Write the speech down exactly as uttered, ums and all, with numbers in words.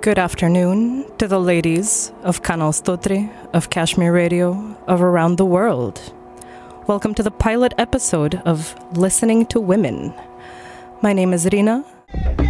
Good afternoon to the ladies of Canal Stotri, of Kashmir Radio, of around the world. Welcome to the pilot episode of Listening to Women. My name is Rina,